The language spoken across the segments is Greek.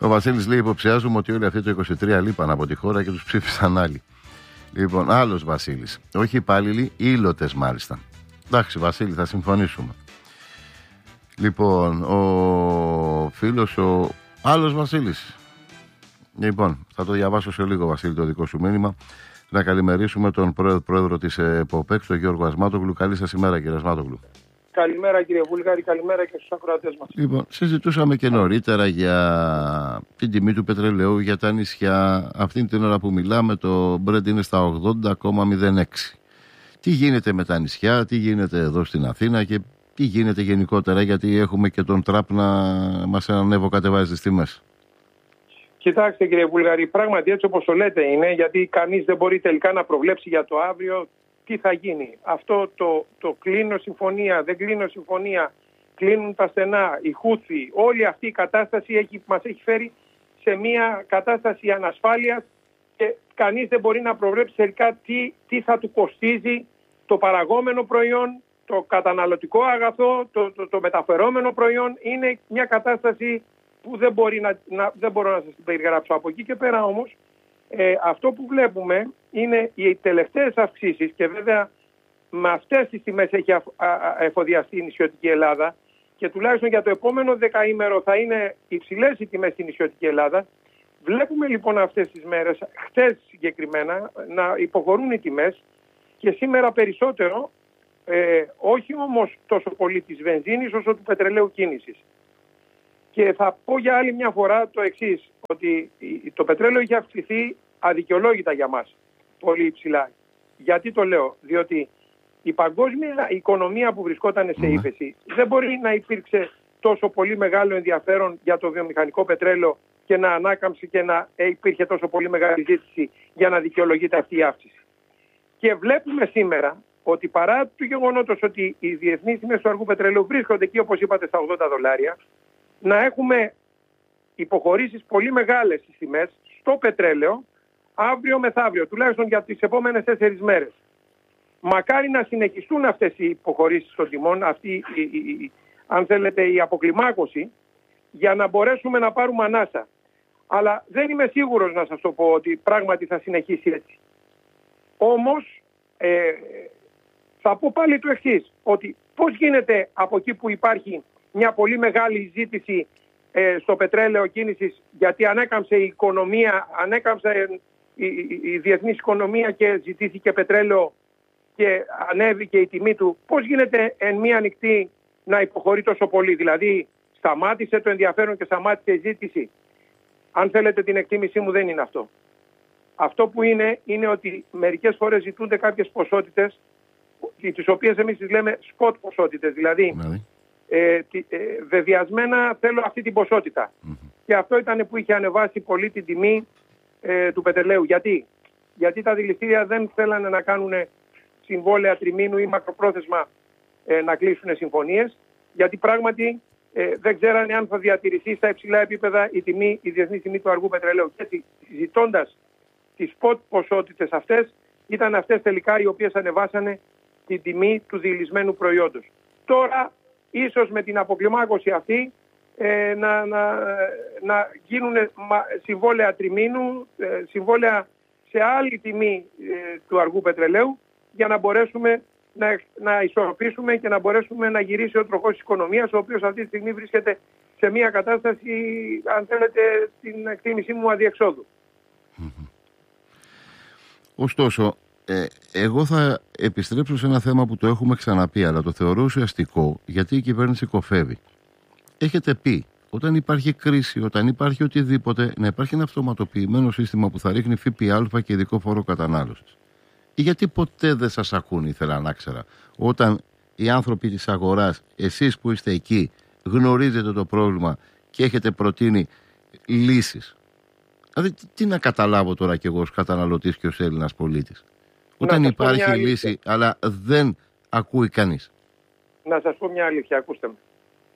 Ο Βασίλης λέει: υποψιάζομαι ότι όλοι αυτοί το 23 λείπαν από τη χώρα και τους ψήφισαν άλλοι. Λοιπόν, άλλος Βασίλης. Όχι υπάλληλοι, ήλωτες μάλιστα. Εντάξει, Βασίλη, θα συμφωνήσουμε. Λοιπόν, ο φίλος, ο άλλος Βασίλης. Λοιπόν, θα το διαβάσω σε λίγο, Βασίλη, το δικό σου μήνυμα. Να καλημερίσουμε τον πρόεδρο της ΕΠΟΠΕΚ, τον Γιώργο Ασμάτογλου. Καλή σας ημέρα, κύριε Ασμάτογλου. Καλημέρα, κύριε Βούλγαρη, καλημέρα και στους ακροατές μας. Λοιπόν, συζητούσαμε και νωρίτερα για την τιμή του πετρελαίου, για τα νησιά. Αυτή την ώρα που μιλάμε, το Brent είναι στα 80,06. Τι γίνεται με τα νησιά, τι γίνεται εδώ στην Αθήνα και τι γίνεται γενικότερα, γιατί έχουμε και τον Τραμπ να μας ανεβοκατεβάζει τις τιμές. Κοιτάξτε, κύριε Βούλγαρη, πράγματι έτσι όπως το λέτε είναι, γιατί κανείς δεν μπορεί τελικά να προβλέψει για το αύριο τι θα γίνει. Αυτό το κλείνω συμφωνία, δεν κλείνω συμφωνία, κλείνουν τα στενά, οι Χούθι, όλη αυτή η κατάσταση μας έχει φέρει σε μια κατάσταση ανασφάλειας και κανείς δεν μπορεί να προβλέψει τελικά τι θα του κοστίζει το παραγόμενο προϊόν, το καταναλωτικό αγαθό, το μεταφερόμενο προϊόν. Είναι μια κατάσταση που δεν μπορώ να σας την περιγράψω. Από εκεί και πέρα όμως, αυτό που βλέπουμε είναι οι τελευταίες αυξήσεις και βέβαια με αυτές τις τιμές έχει εφοδιαστεί η νησιωτική Ελλάδα και τουλάχιστον για το επόμενο δεκαήμερο θα είναι υψηλές οι τιμές στην νησιωτική Ελλάδα. Βλέπουμε λοιπόν αυτές τις μέρες, χτες συγκεκριμένα, να υποχωρούν οι τιμές και σήμερα περισσότερο, όχι όμως τόσο πολύ της βενζίνης όσο του πετρελαίου κίνησης. Και θα πω για άλλη μια φορά το εξής, ότι το πετρέλαιο έχει αυξηθεί αδικαιολόγητα για μας, πολύ υψηλά. Γιατί το λέω? Διότι η παγκόσμια οικονομία που βρισκόταν σε ύφεση δεν μπορεί να υπήρξε τόσο πολύ μεγάλο ενδιαφέρον για το βιομηχανικό πετρέλαιο και να ανάκαμψε και να υπήρχε τόσο πολύ μεγάλη ζήτηση για να δικαιολογείται αυτή η αύξηση. Και βλέπουμε σήμερα ότι παρά του γεγονότος ότι οι διεθνείς τιμές του αργού πετρελαίου βρίσκονται εκεί, όπως είπατε, στα $80, να έχουμε υποχωρήσεις πολύ μεγάλες στις τιμές στο πετρέλαιο αύριο μεθαύριο, τουλάχιστον για τις επόμενες 4 μέρες. Μακάρι να συνεχιστούν αυτές οι υποχωρήσεις των τιμών, αυτή αν θέλετε η αποκλιμάκωση, για να μπορέσουμε να πάρουμε ανάσα. Αλλά δεν είμαι σίγουρος να σας το πω ότι πράγματι θα συνεχίσει έτσι. Όμως θα πω πάλι το εξής, ότι πώς γίνεται από εκεί που υπάρχει μια πολύ μεγάλη ζήτηση στο πετρέλαιο κίνησης, γιατί ανέκαμψε η οικονομία, ανέκαμψε η διεθνής οικονομία και ζητήθηκε πετρέλαιο και ανέβηκε η τιμή του, πώς γίνεται εν μία νυχτή να υποχωρεί τόσο πολύ? Δηλαδή σταμάτησε το ενδιαφέρον και σταμάτησε η ζήτηση? Αν θέλετε την εκτίμησή μου, δεν είναι αυτό. Αυτό που είναι ότι μερικές φορές ζητούνται κάποιες ποσότητες, τις οποίες εμείς τις λέμε spot ποσότητες, δηλαδή βεβαιασμένα θέλω αυτή την ποσότητα. Και αυτό ήταν που είχε ανεβάσει πολύ την τιμή του πετρελαίου. Γιατί τα δηληστήρια δεν θέλανε να κάνουν συμβόλαια τριμήνου ή μακροπρόθεσμα να κλείσουν συμφωνίες, γιατί πράγματι δεν ξέρανε αν θα διατηρηθεί στα υψηλά επίπεδα η διεθνή τιμή του αργού πετρελαίου. Και έτσι, ζητώντας τις spot ποσότητες αυτές, ήταν αυτές τελικά οι οποίες ανεβάσανε την τιμή του διηλυσμένου προϊόντος. Τώρα, ίσως με την αποκλιμάκωση αυτή, να γίνουν συμβόλαια τριμήνου, συμβόλαια σε άλλη τιμή του αργού πετρελαίου, για να μπορέσουμε να ισορροπήσουμε και να μπορέσουμε να γυρίσει ο τροχός της οικονομίας, ο οποίος αυτή τη στιγμή βρίσκεται σε μια κατάσταση, αν θέλετε, στην εκτίμησή μου, αδιεξόδου. Ωστόσο, εγώ θα επιστρέψω σε ένα θέμα που το έχουμε ξαναπεί, αλλά το θεωρώ ουσιαστικό, γιατί η κυβέρνηση κοφεύει. Έχετε πει, όταν υπάρχει κρίση, όταν υπάρχει οτιδήποτε, να υπάρχει ένα αυτοματοποιημένο σύστημα που θα ρίχνει ΦΠΑ και ειδικό φόρο κατανάλωσης. Γιατί ποτέ δεν σας ακούνε, ήθελα να ξέρα, όταν οι άνθρωποι της αγοράς, εσείς που είστε εκεί, γνωρίζετε το πρόβλημα και έχετε προτείνει λύσεις? Δηλαδή, τι να καταλάβω τώρα κι εγώ ως καταναλωτής και ως Έλληνας πολίτης, όταν υπάρχει λύση αλλά δεν ακούει κανείς? Να σας πω μια αλήθεια, ακούστε με.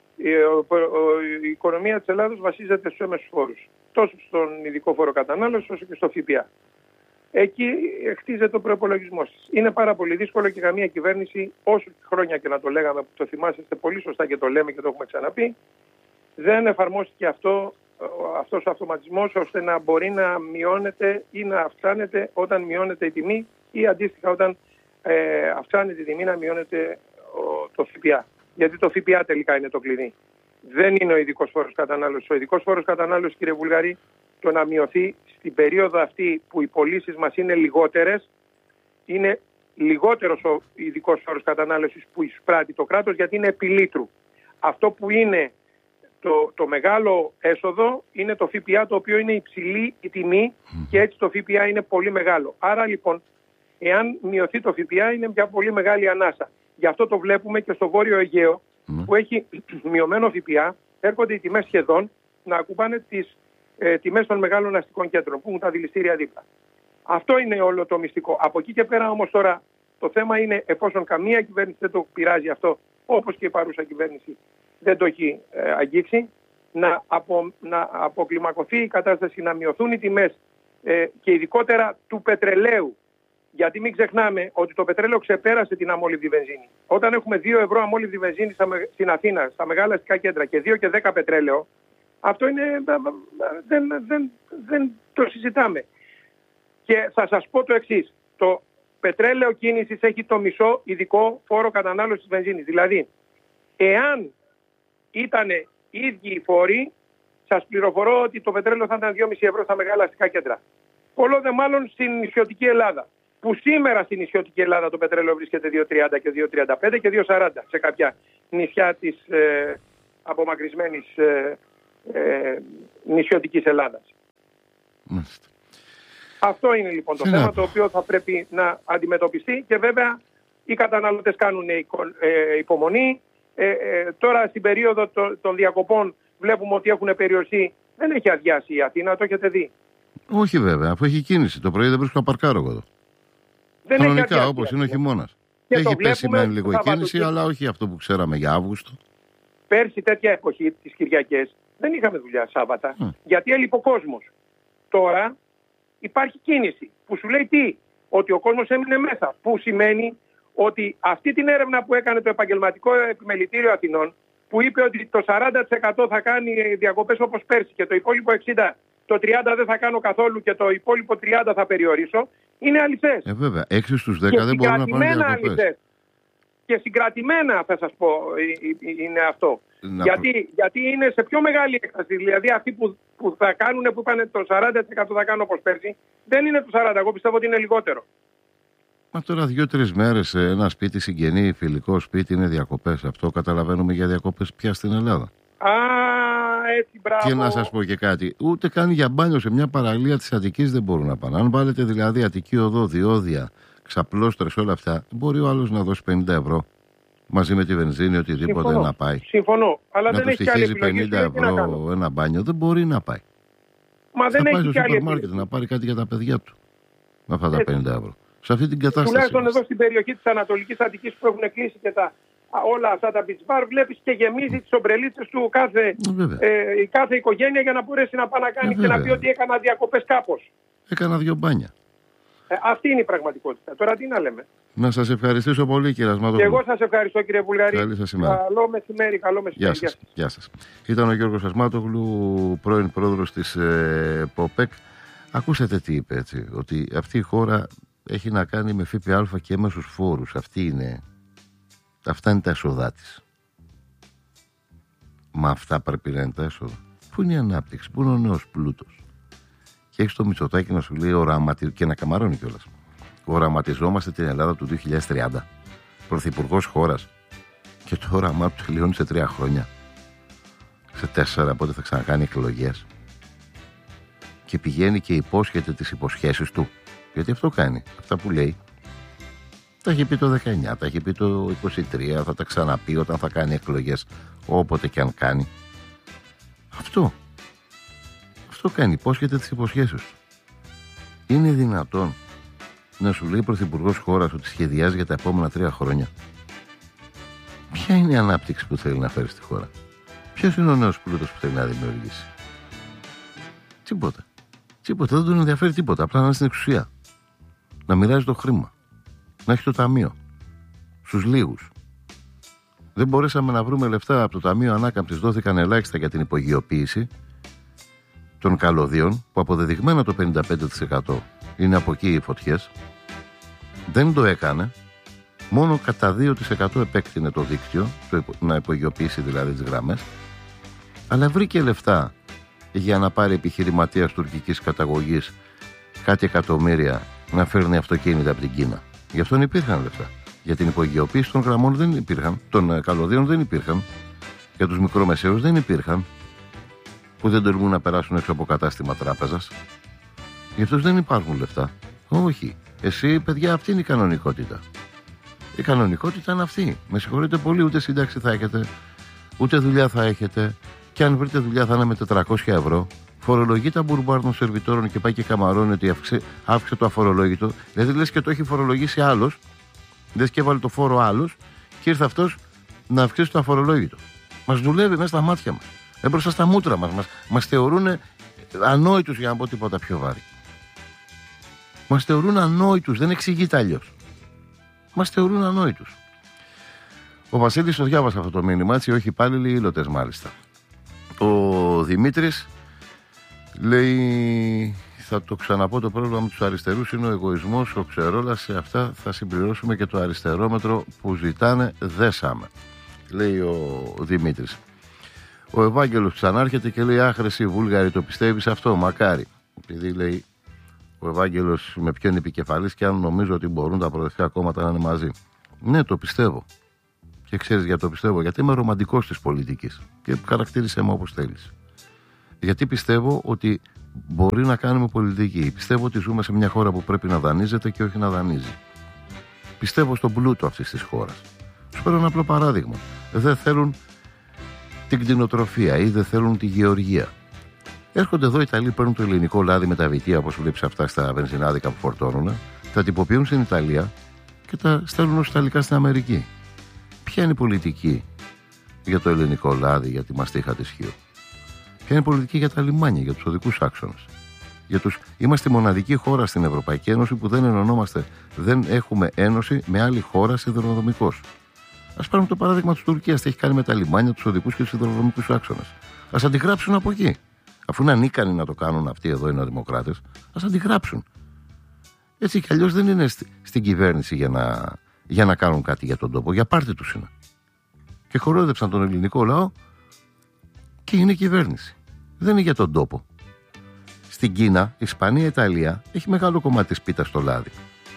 Η οικονομία της Ελλάδος βασίζεται στους έμεσους φόρους, τόσο στον ειδικό φόρο κατανάλωσης όσο και στο ΦΠΑ. Εκεί χτίζεται ο προϋπολογισμός της. Είναι πάρα πολύ δύσκολο και καμία κυβέρνηση, όσο χρόνια και να το λέγαμε, που το θυμάσαστε πολύ σωστά και το λέμε και το έχουμε ξαναπεί, δεν εφαρμόστηκε αυτό αυτός ο αυτοματισμός ώστε να μπορεί να μειώνεται ή να αυξάνεται όταν μειώνεται η τιμή ή αντίστοιχα όταν αυξάνεται η τιμή να μειώνεται το ΦΠΑ. Γιατί το ΦΠΑ τελικά είναι το κλειδί. Δεν είναι ο ειδικός φόρος κατανάλωσης. Ο ειδικός φόρος κατανάλωσης, κύριε Βουλγαρή, το να μειωθεί στην περίοδο αυτή που οι πωλήσεις μας είναι λιγότερες, είναι λιγότερος ο ειδικός φόρος κατανάλωσης που εισπράττει το κράτος, γιατί είναι επί λίτρου. Αυτό που είναι το μεγάλο έσοδο είναι το ΦΠΑ, το οποίο είναι υψηλή η τιμή και έτσι το ΦΠΑ είναι πολύ μεγάλο. Άρα λοιπόν, εάν μειωθεί το ΦΠΑ είναι μια πολύ μεγάλη ανάσα. Γι' αυτό το βλέπουμε και στο Βόρειο Αιγαίο που έχει μειωμένο ΦΠΑ, έρχονται οι τιμές σχεδόν να ακουμπάνε τις τιμές των μεγάλων αστικών κέντρων που έχουν τα δηληστήρια δίπλα. Αυτό είναι όλο το μυστικό. Από εκεί και πέρα όμως τώρα το θέμα είναι, εφόσον καμία κυβέρνηση δεν το πειράζει αυτό, όπως και η παρούσα κυβέρνηση δεν το έχει αγγίξει, να αποκλιμακωθεί η κατάσταση, να μειωθούν οι τιμές και ειδικότερα του πετρελαίου. Γιατί μην ξεχνάμε ότι το πετρέλαιο ξεπέρασε την αμόλυβδη βενζίνη. Όταν έχουμε 2 ευρώ αμόλυβδη βενζίνη στην Αθήνα, στα μεγάλα αστικά κέντρα και 2 και 10 πετρέλαιο, αυτό είναι, δεν το συζητάμε. Και θα σας πω το εξής. Το πετρέλαιο κίνησης έχει το μισό ειδικό φόρο κατανάλωσης βενζίνης. Δηλαδή, εάν ήταν ίδιοι οι φόροι, σας πληροφορώ ότι το πετρέλαιο θα ήταν 2,5 ευρώ στα μεγάλα αστικά κέντρα. Πολλό δε μάλλον στην νησιωτική Ελλάδα. Που σήμερα στην νησιωτική Ελλάδα το πετρέλαιο βρίσκεται 2,30 και 2,35 και 2,40 σε κάποια νησιά της απομακρυσμένης νησιωτικής Ελλάδας. Μάλιστα. Αυτό είναι λοιπόν το θέμα το οποίο θα πρέπει να αντιμετωπιστεί και βέβαια οι καταναλωτές κάνουν υπομονή. Τώρα στην περίοδο των διακοπών βλέπουμε ότι έχουν περιοριστεί. Δεν έχει αδειάσει η Αθήνα, το έχετε δει. Όχι βέβαια, αφού έχει κίνηση. Το πρωί δεν βρίσκω να παρκάρω εγώ εδώ. Κανονικά όπως είναι ο χειμώνας. Έχει πέσει με λίγο η κίνηση, αλλά όχι αυτό που ξέραμε για Αύγουστο. Πέρσι τέτοια εποχή τις Κυριακές δεν είχαμε δουλειά Σάββατα, γιατί έλειπε ο κόσμος. Τώρα υπάρχει κίνηση που σου λέει τι, ότι ο κόσμος έμεινε μέσα. Που σημαίνει ότι αυτή την έρευνα που έκανε το Επαγγελματικό Επιμελητήριο Αθηνών, που είπε ότι το 40% θα κάνει διακοπές όπως πέρσι και το υπόλοιπο 60%, το 30% δεν θα κάνω καθόλου και το υπόλοιπο 30% θα περιορίσω, είναι αληθές. Βέβαια, 6 στους 10 δεν μπορούν να πάνε διακοπές. Και συγκρατημένα θα σας πω είναι αυτό. Γιατί είναι σε πιο μεγάλη έκταση. Δηλαδή αυτοί που θα κάνουν, που είπαν το 40% θα κάνω όπως πέρσι, δεν είναι το 40%. Εγώ πιστεύω ότι είναι λιγότερο. Μα τώρα 2-3 μέρες σε ένα σπίτι συγγενή, φιλικό σπίτι είναι διακοπές. Αυτό καταλαβαίνουμε για διακοπές πια στην Ελλάδα. Έτσι, μπράβο. Και να σας πω και κάτι. Ούτε καν για μπάνιο σε μια παραλία της Αττικής δεν μπορούν να πάνε. Αν βάλετε δηλαδή Αττική Οδό, διόδια, ξαπλώστρες, όλα αυτά, μπορεί ο άλλος να δώσει 50 ευρώ μαζί με τη βενζίνη, οτιδήποτε να πάει. Συμφωνώ. Αλλά να δεν έχει άλλη επιλογή. 50 ευρώ ένα μπάνιο δεν μπορεί να πάει. Μα δεν έχει πάει στο σούπερ μάρκετ να πάρει κάτι για τα παιδιά του με αυτά τα 50 ευρώ. Σε αυτή την κατάσταση. Τουλάχιστον εδώ στην περιοχή της Ανατολικής Αττικής που έχουν κλείσει και όλα αυτά τα beach bar, βλέπεις και γεμίζει τις ομπρελίτσες του κάθε οικογένεια για να μπορέσει να πάει να κάνει και να πει ότι έκανα διακοπές κάπως. Έκανα 2 μπάνια. Αυτή είναι η πραγματικότητα. Τώρα τι να λέμε. Να σας ευχαριστήσω πολύ, κύριε Ασμάτογλου. Και εγώ σας ευχαριστώ, κύριε Βουλγαρή. Καλή σας ημέρα. Καλό μεσημέρι. Γεια σας. Ήταν ο Γιώργος Ασμάτογλου, πρώην πρόεδρος της ΠΟΠΕΚ. Ακούσατε τι είπε, έτσι, ότι αυτή η χώρα έχει να κάνει με ΦΠΑ και έμεσους φόρους. Αυτά είναι τα έσοδά της. Μα αυτά πρέπει να είναι τα έσοδα. Πού είναι η ανάπτυξη, πού είναι ο νέος πλούτος. Και έχει το Μητσοτάκη να σου λέει και να καμαρώνει κιόλας. Οραματιζόμαστε την Ελλάδα του 2030. Πρωθυπουργός χώρας. Και το όραμά του τελειώνει σε 3 χρόνια. Σε 4, πότε θα ξανακάνει εκλογές. Και πηγαίνει και υπόσχεται τις υποσχέσεις του. Γιατί αυτό κάνει. Αυτά που λέει. Τα έχει πει το 19, τα έχει πει το 23, θα τα ξαναπεί όταν θα κάνει εκλογές, όποτε και αν κάνει. Αυτό κάνει, υπόσχεται τις υποσχέσεις του. Είναι δυνατόν να σου λέει πρωθυπουργός χώρας ότι σχεδιάζει για τα επόμενα 3 χρόνια? Ποια είναι η ανάπτυξη που θέλει να φέρει στη χώρα? Ποιος είναι ο νέος πλούτος που θέλει να δημιουργήσει? Τίποτα, δεν τον ενδιαφέρει τίποτα, απλά να είναι στην εξουσία, να μοιράζει το χρήμα, να έχει το ταμείο στους λίγους. Δεν μπορέσαμε να βρούμε λεφτά από το Ταμείο Ανάκαμψης, δόθηκαν ελάχιστα για την υπογειοποίηση των καλωδίων, που αποδεδειγμένα το 55% είναι από εκεί οι φωτιές, δεν το έκανε. Μόνο κατά 2% επέκτηνε το δίκτυο, να υπογειοποιήσει δηλαδή τις γραμμές, αλλά βρήκε λεφτά για να πάρει επιχειρηματίας τουρκικής καταγωγής κάτι εκατομμύρια να φέρνει αυτοκίνητα από την Κίνα. Γι' αυτόν υπήρχαν λεφτά. Για την υπογειοποίηση των γραμμών δεν υπήρχαν, των καλωδίων δεν υπήρχαν, για τους μικρομεσαίους δεν υπήρχαν, που δεν τολμούν να περάσουν έξω από κατάστημα τράπεζας. Γι' αυτούς δεν υπάρχουν λεφτά. Όχι. Εσύ, παιδιά, αυτή είναι η κανονικότητα. Η κανονικότητα είναι αυτή. Με συγχωρείτε πολύ, ούτε σύνταξη θα έχετε, ούτε δουλειά θα έχετε. Και αν βρείτε δουλειά θα είναι με 400 ευρώ. Φορολογεί τα μπουρμπάρ των σερβιτόρων και πάει και καμαρώνει ότι αύξησε το αφορολόγητο. Δηλαδή λες και το έχει φορολογήσει άλλος, λες και έβαλε το φόρο άλλος και ήρθε αυτός να αυξήσει το αφορολόγητο. Μας δουλεύει μέσα στα μάτια μας. Μπροστά στα μούτρα μας. Μας θεωρούν ανόητους, για να πω τίποτα πιο βάρη. Μας θεωρούν ανόητους, δεν εξηγείται αλλιώς. Μας θεωρούν ανόητους. Ο Βασίλης το διάβασε αυτό το μήνυμα, έτσι, όχι υπάλληλοι, ήλωτες μάλιστα. Ο Δημήτρης λέει, θα το ξαναπώ, το πρόβλημα με τους αριστερούς είναι ο εγωισμός, ο ξερόλας, σε αυτά θα συμπληρώσουμε και το αριστερόμετρο που ζητάνε, δέσαμε, λέει ο Δημήτρης. Ο Ευάγγελος ξανάρχεται και λέει, άχρεση Βούλγαρη, το πιστεύεις αυτό? Μακάρι. Επειδή λέει ο Ευάγγελος με ποιον επικεφαλής και αν νομίζω ότι μπορούν τα προοδευτικά κόμματα να είναι μαζί. Ναι, το πιστεύω. Και ξέρεις γιατί το πιστεύω? Γιατί είμαι ρομαντικός της πολιτικής. Και χαρακτήρισέ με όπως θέλεις. Γιατί πιστεύω ότι μπορεί να κάνουμε πολιτική. Πιστεύω ότι ζούμε σε μια χώρα που πρέπει να δανείζεται και όχι να δανείζει. Πιστεύω στον πλούτο αυτής της χώρας. Σου παίρνω ένα απλό παράδειγμα. Δεν θέλουν την κτηνοτροφία ή δεν θέλουν τη γεωργία. Έρχονται εδώ οι Ιταλοί, παίρνουν το ελληνικό λάδι με τα βιτία, όπως βλέπεις αυτά στα βενζινάδικα που φορτώνουν, τα τυποποιούν στην Ιταλία και τα στέλνουν ως Ιταλικά στην Αμερική. Ποια είναι η πολιτική για το ελληνικό λάδι, για τη μαστίχα της Χίου? Ποια είναι η πολιτική για τα λιμάνια, για τους οδικούς άξονες? Είμαστε η μοναδική χώρα στην Ευρωπαϊκή Ένωση που δεν ενωνόμαστε, δεν έχουμε ένωση με άλλη χώρα σιδηροδρομικώς. Ας πάρουμε το παράδειγμα της Τουρκίας, τι έχει κάνει με τα λιμάνια, τους οδικούς και τους σιδηροδρομικούς άξονες. Ας αντιγράψουν από εκεί. Αφού είναι ανίκανοι να το κάνουν αυτοί εδώ οι νεοδημοκράτες, ας αντιγράψουν. Έτσι κι αλλιώς δεν είναι στην κυβέρνηση για να κάνουν κάτι για τον τόπο, για πάρτι τους είναι. Και χορόδεψαν τον ελληνικό λαό και είναι κυβέρνηση. Δεν είναι για τον τόπο. Στην Κίνα, Ισπανία, Ιταλία έχει μεγάλο κομμάτι της πίτας στο λάδι.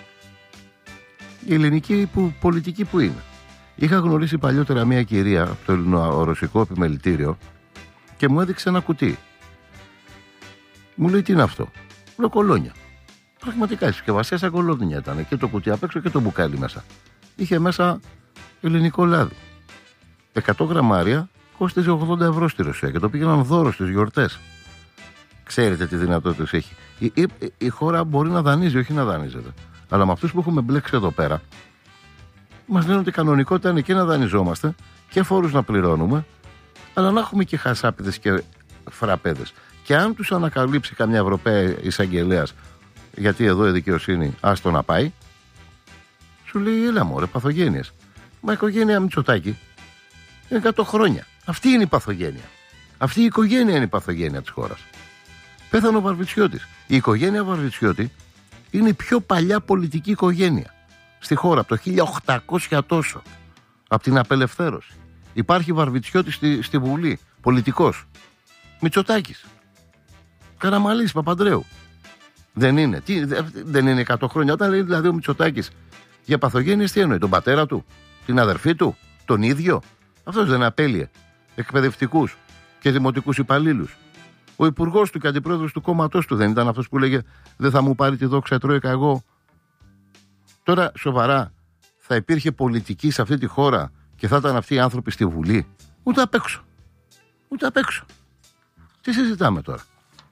Η ελληνική πολιτική που είναι. Είχα γνωρίσει παλιότερα μια κυρία από το ελληνο-ρωσικό επιμελητήριο και μου έδειξε ένα κουτί. Μου λέει, τι είναι αυτό? Λέω, κολόνια. Πραγματικά η συσκευασία σαν κολόνια ήταν. Και το κουτί απ' έξω και το μπουκάλι μέσα. Είχε μέσα ελληνικό λάδι. 100 γραμμάρια κόστιζε 80 ευρώ στη Ρωσία και το πήγαιναν δώρο στις γιορτές. Ξέρετε τι δυνατότητες έχει. Η χώρα μπορεί να δανείζει, όχι να δανείζεται. Αλλά με αυτούς που έχουμε μπλέξει εδώ πέρα, μας λένε ότι η κανονικότητα είναι και να δανειζόμαστε και φόρους να πληρώνουμε, αλλά να έχουμε και χασάπιδες και φραπέδες. Και αν τους ανακαλύψει καμιά Ευρωπαία εισαγγελέας, γιατί εδώ η δικαιοσύνη άστο να πάει, σου λέει, έλα μωρέ, παθογένειες. Μα η οικογένεια Μητσοτάκη είναι 100 χρόνια. Αυτή είναι η παθογένεια. Αυτή η οικογένεια είναι η παθογένεια της χώρας. Πέθανε ο Βαρβιτσιώτης. Η οικογένεια Βαρβιτσιώτη είναι η πιο παλιά πολιτική οικογένεια στη χώρα, από το 1800 τόσο, από την απελευθέρωση. Υπάρχει Βαρβιτσιώτης στη Βουλή, πολιτικός. Μητσοτάκης. Καραμαλής, Παπανδρέου. Δεν είναι. Δεν είναι 100 χρόνια. Όταν λέει δηλαδή ο Μητσοτάκης για παθογένειες, τι εννοεί? Τον πατέρα του, την αδερφή του, τον ίδιο? Αυτός δεν απέλυε εκπαιδευτικούς και δημοτικούς υπαλλήλους? Ο υπουργός του και αντιπρόεδρος του κόμματός του δεν ήταν αυτός που λέγε, δεν θα μου πάρει τη δόξα Τρόικα εγώ? Τώρα σοβαρά, θα υπήρχε πολιτική σε αυτή τη χώρα και θα ήταν αυτοί οι άνθρωποι στη Βουλή? Ούτε απ' έξω. Ούτε απ' έξω. Τι συζητάμε τώρα?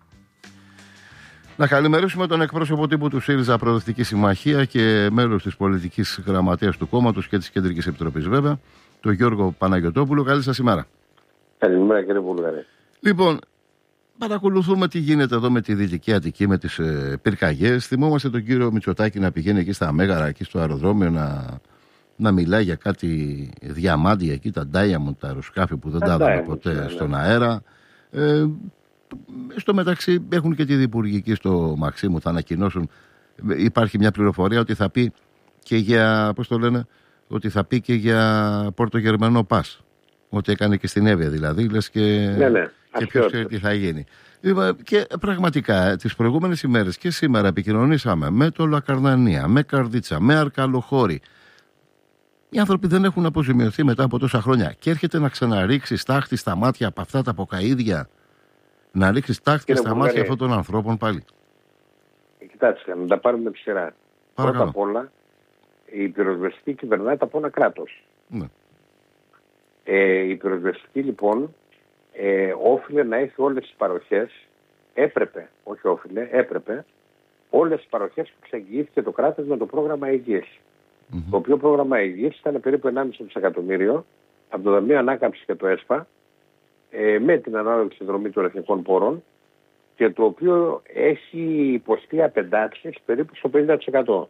Να καλημερίσουμε τον εκπρόσωπο τύπου του ΣΥΡΙΖΑ Προοδευτική Συμμαχία και μέλος της πολιτικής γραμματείας του κόμματος και της Κεντρικής Επιτροπής, βέβαια, τον Γιώργο Παναγιωτόπουλο. Καλή σας ημέρα. Καλημέρα, κύριε Βούλγαρη. Λοιπόν, παρακολουθούμε τι γίνεται εδώ με τη Δυτική Αττική, με τις πυρκαγιές. Θυμόμαστε τον κύριο Μητσοτάκη να πηγαίνει εκεί στα Μέγαρα, εκεί στο αεροδρόμιο, να μιλάει για κάτι διαμάντια εκεί, τα Diamond, τα αεροσκάφη που δεν τα είδαμε ποτέ στον αέρα. Στο μεταξύ έχουν και τη διπουργική στο Μαξίμου, θα ανακοινώσουν. Υπάρχει μια πληροφορία ότι θα πει και για, πώς το λένε, ότι θα πει και για πορτογερμανό πας. Ό,τι έκανε και στην Εύβοια δηλαδή, λες και, και ποιος ξέρει τι θα γίνει. Και πραγματικά τις προηγούμενες ημέρες και σήμερα επικοινωνήσαμε με το Λακαρνανία, με Καρδίτσα, με Αρκαλοχώρη. Οι άνθρωποι δεν έχουν αποζημιωθεί μετά από τόσα χρόνια και έρχεται να ξαναρίξει στάχτη στα μάτια από αυτά τα ποκαΐδια. Να ρίξει στάχτη στα μάτια αυτών των ανθρώπων πάλι. Κοιτάξτε, να τα πάρουμε με τη σειρά. Πρώτα απ' όλα, η πυροσβεστική κυβερνάται από ένα κράτος. Ναι. Η πυροσβεστική λοιπόν όφιλε να έχει όλες τις παροχές, έπρεπε όλες τις παροχές που εξαγγείλθηκε το κράτος με το πρόγραμμα υγείας. Το οποίο πρόγραμμα υγείας ήταν περίπου 1,5 δισεκατομμύριο από το Ταμείο Ανάκαμψης και το ΕΣΠΑ, με την ανάλογη συνδρομή των εθνικών πόρων, και το οποίο έχει υποστεί απεντάξεις περίπου στο 50%.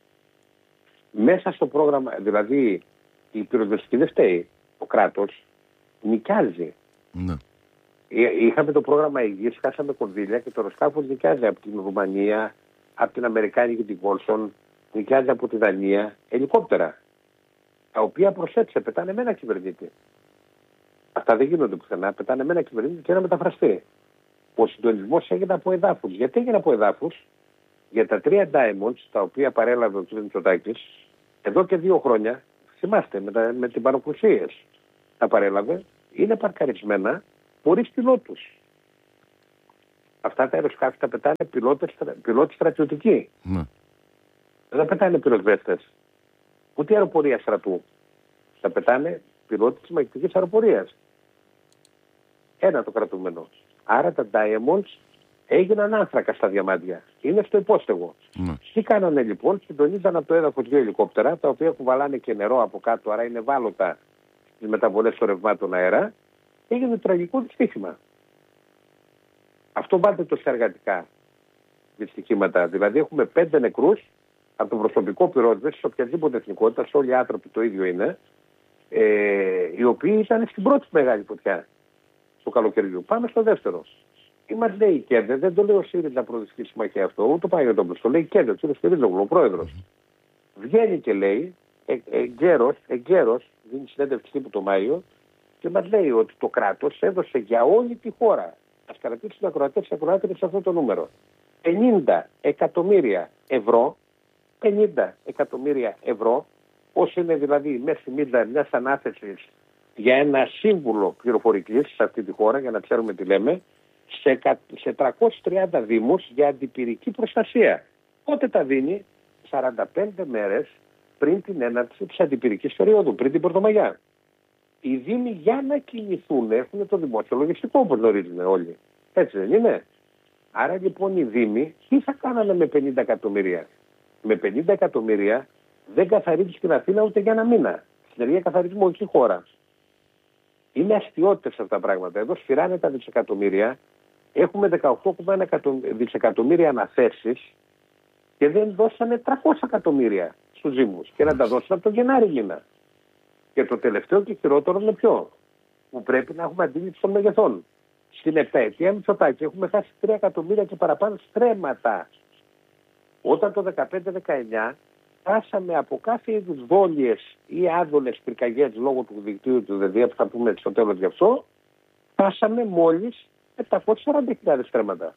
Μέσα στο πρόγραμμα, δηλαδή η πυροσβεστική δεν φταίει, ο κράτος νοικιάζει. Ναι. Είχαμε το πρόγραμμα υγείας, χάσαμε κονδύλια και το αεροσκάφος νοικιάζει από την Ρουμανία, από την Αμερικάνικη την Βόλσον, νοικιάζει από τη Δανία ελικόπτερα, τα οποία προσέτσε, πετάνε με ένα κυβερνήτη. Αυτά δεν γίνονται πουθενά, πετάνε με ένα κυβερνήτη και ένα μεταφραστή. Ο συντονισμός έγινε από εδάφους. Γιατί έγινε από εδάφους? Για τα 3 Diamonds, τα οποία παρέλαβε ο κ. Μητσοτάκης, εδώ και 2 χρόνια, θυμάστε, με την παροκρουσίες τα παρέλαβε, είναι παρκαρισμένα χωρίς πιλότους. Αυτά τα αεροσκάφη τα πετάνε πιλότοι στρατιωτικοί. Ναι. Δεν πετάνε πυροσβέστες, ούτε αεροπορία στρατού. Τα πετάνε πιλότοι της μαχητικής αεροπορίας. Ένα το κρατούμενο. Άρα τα Diamonds έγιναν άνθρακα στα διαμάντια. Είναι στο υπόστεγο. Ναι. Τι κάνανε λοιπόν? Συντονίζαν από το έδαφος 2 ελικόπτερα, τα οποία κουβαλάνε και νερό από κάτω, άρα είναι ευάλωτα στις μεταβολές των ρευμάτων αέρα. Έγινε τραγικό δυστύχημα. Αυτό βάλτε το στα εργατικά δυστυχήματα. Δηλαδή έχουμε 5 νεκρούς από το προσωπικό πυρόσβεση σε οποιαδήποτε εθνικότητα, όλοι οι άνθρωποι το ίδιο είναι, οι οποίοι ήταν στην πρώτη μεγάλη φωτιά του καλοκαιριού. Πάμε στο δεύτερο. Τι μας λέει η ΚΕΔΕ? Δεν το λέει ο ΣΥΡΙΖΑ Προοδευτική Συμμαχία αυτό, ούτε ο Παγιωτόπουλος, το λέει η ΚΕΔΕ, ο κ. Σπυρίδογλου, ο πρόεδρος. Βγαίνει και λέει, εγκαίρος, δίνει συνέντευξη τύπου το Μάιο, και μας λέει ότι το κράτος έδωσε για όλη τη χώρα, ας κρατήσουν οι ακροατές και ακροάτες σε αυτό το νούμερο, 50 εκατομμύρια ευρώ, 50 εκατομμύρια ευρώ, όσο είναι δηλαδή η μέση μίλα μιας ανάθεσης για ένα σύμβουλο πληροφορικής σε αυτή τη χώρα, για να ξέρουμε τι λέμε, σε 330 δήμους για αντιπυρική προστασία. Πότε τα δίνει? 45 μέρες πριν την έναρξη της αντιπυρικής περίοδου, πριν την Πρωτομαγιά. Οι δήμοι για να κινηθούν έχουν το δημόσιο λογιστικό, όπως γνωρίζουν όλοι. Έτσι δεν είναι? Άρα λοιπόν οι δήμοι τι θα κάνανε με 50 εκατομμύρια? Με 50 εκατομμύρια δεν καθαρίζει στην Αθήνα ούτε για ένα μήνα. Συνεργεία καθαρισμού όχι χώρα. Είναι αστιότητες αυτά τα πράγματα. Εδώ σφυράνε τα δισεκατομμύρια. Έχουμε 18,1 δισεκατομμύρια αναθέσεις και δεν δώσανε 300 εκατομμύρια στους δήμους. Και να τα δώσουν από τον Γενάρη μήνα. Και το τελευταίο και χειρότερο είναι ποιο? Που πρέπει να έχουμε αντίληψη των μεγεθών. Στην 7ετία Μητσοτάκη έχουμε χάσει 3 εκατομμύρια και παραπάνω στρέμματα. Όταν το 15-19 χάσαμε από κάθε είδους δόλιες ή άδολες πυρκαγιές λόγω του δικτύου του ΔΕΔΙΑ, που θα πούμε στο τέλος γι' αυτό, χάσαμε μόλις 740.000 στρέμματα.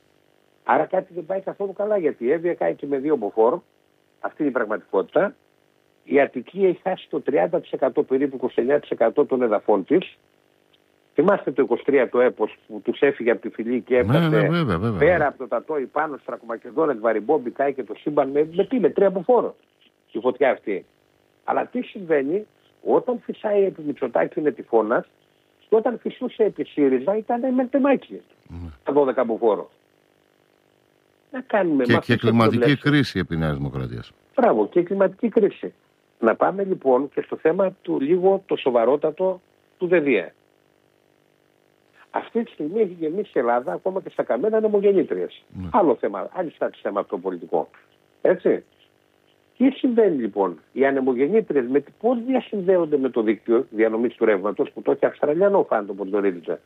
Άρα κάτι δεν πάει καθόλου καλά, γιατί η Εύβοια κάει και με 2 μποφόρ, αυτή είναι η πραγματικότητα. Η Αττική έχει χάσει το 30% περίπου 29% των εδαφών της. Θυμάστε το 23 το έπος που τους έφυγε από τη φυλή και έπρεπε πέρα από το Τατόι πάνω στους Τρακομακεδόνες, Βαριμπόμπι, κάει και το σύμπαν με 3 μποφόρ η φωτιά αυτή. Αλλά τι συμβαίνει όταν φυσάει επί Μητσοτάκη είναι τυφώνας και όταν φυσούσε επί ΣΥΡΙΖΑ ήταν με τεμάκι τα 12 μποφόρ. Να κάνουμε και κλιματική κρίση επί Νέας Δημοκρατίας. Μπράβο, και κλιματική κρίση. Να πάμε λοιπόν και στο θέμα του λίγο το σοβαρότατο του ΔΕΔΙΑ. Αυτή τη στιγμή έχει γεμίσει η Ελλάδα ακόμα και στα καμένα ανεμογεννήτριες. Άλλο θέμα, άλλη στάση θέμα αυτό πολιτικό. Έτσι. Τι συμβαίνει λοιπόν? Οι ανεμογεννήτριες πώς διασυνδέονται με το δίκτυο διανομής του ρεύματος που το έχει αυστραλιανό φάντο, όπως γνωρίζετε,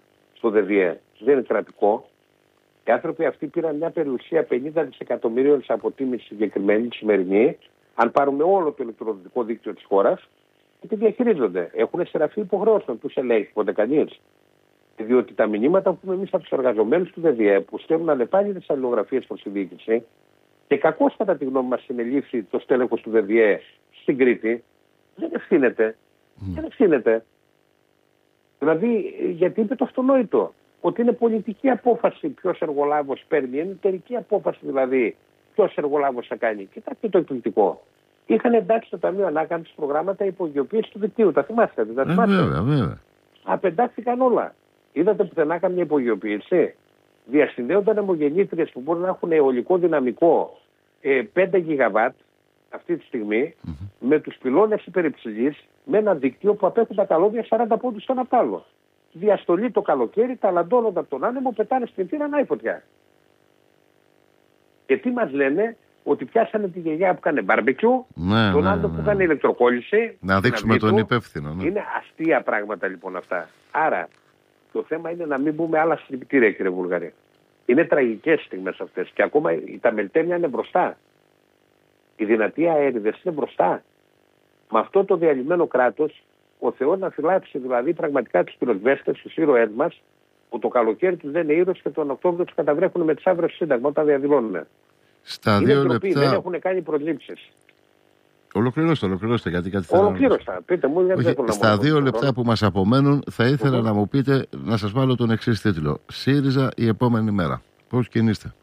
στο ΔΔΕ δεν είναι κρατικό. Οι άνθρωποι αυτοί πήραν μια περιουσία 50 δισεκατομμυρίων σε αποτίμηση συγκεκριμένη, σημερινή, αν πάρουμε όλο το ηλεκτροδοτικό δίκτυο της χώρας, και τη διαχειρίζονται. Έχουν σεραφεί υποχρεώσεων, τους ελέγχει ποτέ κανείς. Διότι τα μηνύματα που έχουμε εμείς από τους εργαζομένους του ΔΔΕ, που στέλνουν ανεπάλληλες αλληλογραφίες προς τη διοίκηση, και κακώς κατά τη γνώμη μας συνελήφθη το στέλεχος του ΔΔΕ στην Κρήτη, δεν ευθύνεται. Δεν ευθύνεται. Δηλαδή, γιατί είπε το αυτονόητο, ότι είναι πολιτική απόφαση ποιος εργολάβος παίρνει, είναι εταιρική απόφαση δηλαδή ποιος εργολάβος θα κάνει. Κοιτάξτε το εκπληκτικό. Είχαν εντάξει στο Ταμείο Ανάκαμψης προγράμματα υπογειοποίηση του δικτύου. Τα θυμάστε, δεν τα θυμάστε? Βέβαια. Απεντάχθηκαν όλα. Είδατε πουθενά καμία υπογειοποίηση? Διασυνδέονταν αιμογεννήτριες που μπορούν να έχουν αιωλικό δυναμικό 5 γιγαβάτ αυτή τη στιγμή με τους πυλώνες υπερυψηλής, με ένα δίκτυο που απέχουν τα καλώδια 40 πόντους στον απ' άλλο. Διαστολή το καλοκαίρι, ταλαντώνονται από τον άνεμο, πετάνε στην θύρα, να η φωτιά. Και τι μας λένε? Ότι πιάσανε τη γιαγιά που κάνει μπαρμπεκιού, τον άλλο που κάνει ηλεκτροκόλληση. Να δείξουμε τον υπεύθυνο. Ναι. Είναι αστεία πράγματα λοιπόν αυτά. Άρα το θέμα είναι να μην μπούμε άλλα συλληπιτήρια, κύριε Βουλγαρή. Είναι τραγικές στιγμές αυτές και ακόμα τα μελτέμια είναι μπροστά. Οι δυνατοί αέριδες είναι μπροστά. Με αυτό το διαλυμένο κράτος, ο Θεός να φυλάξει δηλαδή πραγματικά τους πυροσβέστες, τους ήρωές μας, που το καλοκαίρι τους δεν είναι ήρωες και τον Οκτώβριο τους καταβρέχουν με τις αύρες σύνταγμα όταν διαδηλώνουν. Στα είναι 2 ντροπή, λεπτά. δεν έχουν κάνει προλήψεις. Ολοκληρώστε γιατί κάτι θέλω. Ολοκλήρωσα. Πείτε μου, γιατί δεν θέλω να στα 2 λεπτά που μας απομένουν, θα ήθελα να μου πείτε, να σας βάλω τον εξής τίτλο. ΣΥΡΙΖΑ η επόμενη μέρα. Πώς κινείστε?